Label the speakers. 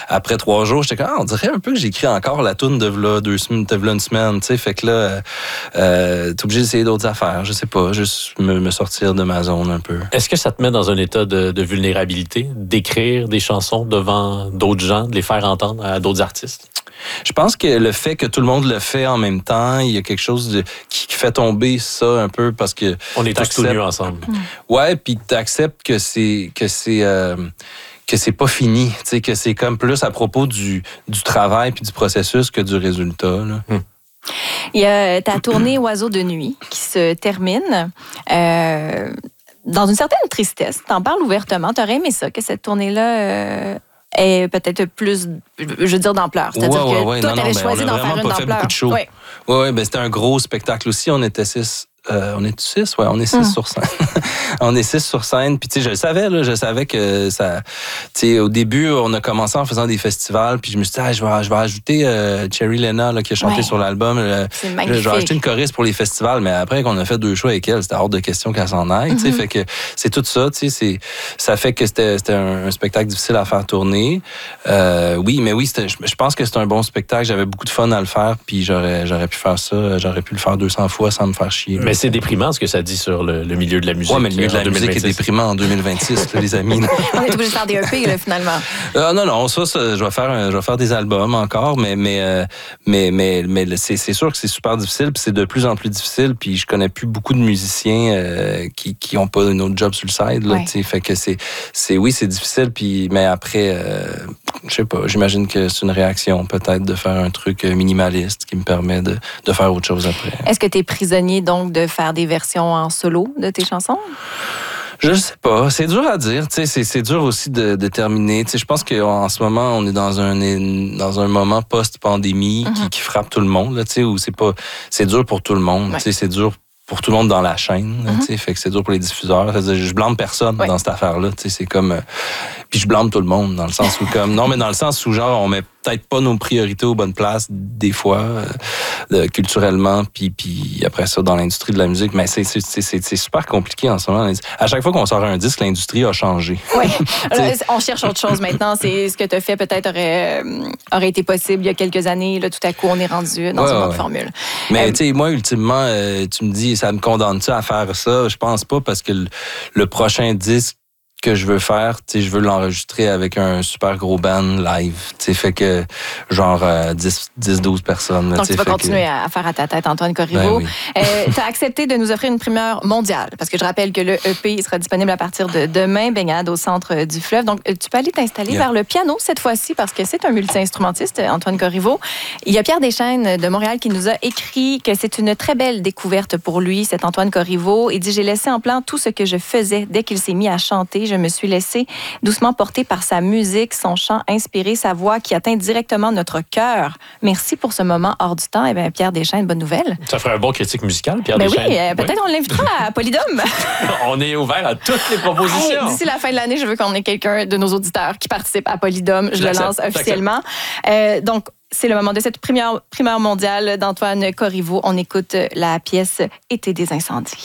Speaker 1: après 3 jours, j'étais comme, on dirait un peu que j'écris encore la toune de v'là 2 semaines, de v'là une semaine, tu sais. Fait que là, t'es obligé d'essayer d'autres affaires. Je sais pas, juste me sortir de ma zone un peu.
Speaker 2: Est-ce que ça te met dans un état de vulnérabilité, d'écrire des chansons devant d'autres gens, de les faire entendre à d'autres artistes?
Speaker 1: Je pense que le fait que tout le monde le fait en même temps, il y a quelque chose qui fait tomber ça un peu parce que...
Speaker 2: On est tous tout nus ensemble.
Speaker 1: Ouais, puis t'acceptes que c'est pas fini, tu sais, que c'est comme plus à propos du travail puis du processus que du résultat, là.
Speaker 3: Il y a ta tournée Oiseaux de nuit qui se termine dans une certaine tristesse. T'en parles ouvertement. T'aurais aimé ça, que cette tournée-là est peut-être plus, je veux dire, d'ampleur. C'est-à-dire que toi, t'avais choisi d'en faire une d'ampleur.
Speaker 1: On a vraiment pas fait beaucoup de shows. Ouais, ben c'était un gros spectacle aussi. On était 6. On est 6? Ouais, on est 6 sur scène. On est 6 sur scène. Puis, tu sais, je le savais que ça... Tu sais, au début, on a commencé en faisant des festivals. Puis, je me suis dit, je vais ajouter Cherry Lena, là, qui a chanté sur l'album.
Speaker 3: C'est magnifique.
Speaker 1: Je vais ajouter une choriste pour les festivals. Mais après qu'on a fait 2 shows avec elle, c'était hors de question qu'elle s'en aille. Tu sais, fait que c'est tout ça. Tu sais, ça fait que c'était un spectacle difficile à faire tourner. Oui, je pense que c'est un bon spectacle. J'avais beaucoup de fun à le faire. Puis, j'aurais pu faire ça. J'aurais pu le faire 200 fois sans me faire chier.
Speaker 2: Mais c'est déprimant ce que ça dit sur le milieu de la musique.
Speaker 1: Oui, mais le milieu de la musique est déprimant en 2026, les amis.
Speaker 3: On est obligé de faire des EP, là, finalement.
Speaker 1: Non, ça, je vais faire des albums encore, mais c'est sûr que c'est super difficile, puis c'est de plus en plus difficile, puis je connais plus beaucoup de musiciens qui ont pas une autre job sur le side, là, tu sais, fait que c'est difficile, puis mais après, je sais pas, j'imagine que c'est une réaction peut-être de faire un truc minimaliste qui me permet de faire autre chose après.
Speaker 3: Est-ce que tu es prisonnier donc de faire des versions en solo de tes chansons?
Speaker 1: Je sais pas, c'est dur à dire, tu sais, c'est dur aussi de terminer. Tu sais, je pense qu'en ce moment on est dans un moment post-pandémie qui frappe tout le monde, là, tu sais, où c'est dur pour tout le monde, tu sais, c'est dur pour tout le monde dans la chaîne, tu sais, fait que c'est dur pour les diffuseurs. Je blâme personne dans cette affaire-là, tu sais, c'est comme puis je blâme tout le monde dans le sens où dans le sens où genre on met peut-être pas nos priorités aux bonnes places des fois culturellement puis après ça dans l'industrie de la musique, mais c'est super compliqué en ce moment. À chaque fois qu'on sort un disque, l'industrie a changé.
Speaker 3: Oui. On cherche autre chose maintenant, c'est ce que tu as fait peut-être aurait été possible il y a quelques années, là tout à coup on est rendu dans une autre formule.
Speaker 1: Mais tu sais moi ultimement tu me dis ça me condamne-tu à faire ça? Je pense pas parce que le prochain disque que je veux faire, tu sais, je veux l'enregistrer avec un super gros band live, tu sais, fait que genre 10-12 personnes.
Speaker 3: Donc tu vas continuer à faire à ta tête, Antoine Corriveau. Tu as accepté de nous offrir une primeur mondiale, parce que je rappelle que le EP sera disponible à partir de demain, Baignade au centre du fleuve. Donc tu peux aller t'installer vers le piano cette fois-ci, parce que c'est un multi-instrumentiste, Antoine Corriveau. Il y a Pierre Deschaines de Montréal qui nous a écrit que c'est une très belle découverte pour lui, cet Antoine Corriveau. Il dit « J'ai laissé en plan tout ce que je faisais dès qu'il s'est mis à chanter. Je me suis laissé doucement porter par sa musique, son chant inspiré, sa voix qui atteint directement notre cœur. Merci pour ce moment hors du temps. » Eh bien, Pierre Deschaines, bonne nouvelle.
Speaker 2: Ça ferait un bon critique musical, Pierre Deschaines.
Speaker 3: Oui, peut-être on l'invitera à Polydome.
Speaker 2: On est ouvert à toutes les propositions.
Speaker 3: D'ici la fin de l'année, je veux qu'on ait quelqu'un de nos auditeurs qui participe à Polydome. Je le lance officiellement. Donc, c'est le moment de cette primeur mondiale d'Antoine Corriveau. On écoute la pièce « Été des incendies ».